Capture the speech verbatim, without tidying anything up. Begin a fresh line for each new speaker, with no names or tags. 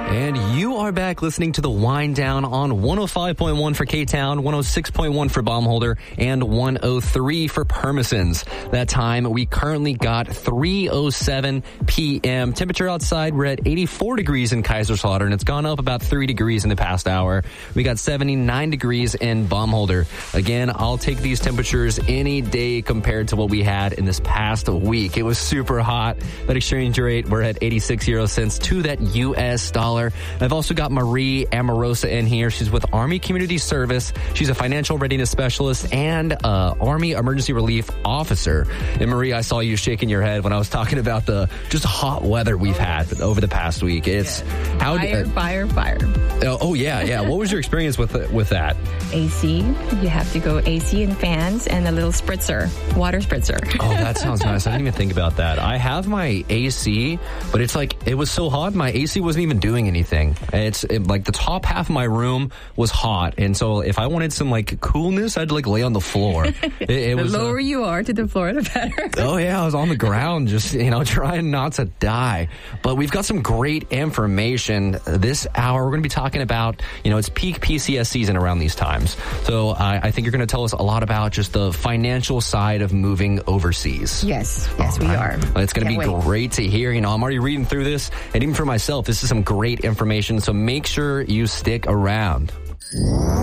And you are back listening to the Wind Down on one oh five point one for K-Town, one oh six point one for Baumholder, and one oh three for Permisons. That time, we currently got three oh seven p.m. Temperature outside, we're at eighty-four degrees in Kaiserslautern, and it's gone up about three degrees in the past hour. We got seventy-nine degrees in Baumholder. Again, I'll take these temperatures any day compared to what we had in this past week. It was super hot. That exchange rate, we're at eighty-six euro cents to that U S dollar. I've also got Marie Amorosa in here. She's with Army Community Service. She's a financial readiness specialist and uh, Army Emergency Relief Officer. And Marie, I saw you shaking your head when I was talking about the just hot weather we've had over the past week. It's
yeah.
how
fire,
uh,
fire, fire.
Oh, oh yeah, yeah. What was your experience with with that?
A C. You have to go A C and fans and a little spritzer, water spritzer.
Oh, that sounds nice. I didn't even think about that. I have my A C, but it's like it was so hot, my A C wasn't even doing anything. It's it, like the top half of my room was hot, and so if I wanted some like coolness, I'd like lay on the floor. It, it
the
was,
lower
uh,
you are to the floor, the better.
Oh yeah, I was on the ground, just you know, trying not to die. But we've got some great information this hour. We're going to be talking about, you know, it's peak P C S season around these times. So uh, I think you're going to tell us a lot about just the financial side of moving overseas.
Yes, yes, we are.
Well, it's going to be
wait.
great to hear. You know, I'm already reading through this, and even for myself, this is some great information. So make sure you stick around.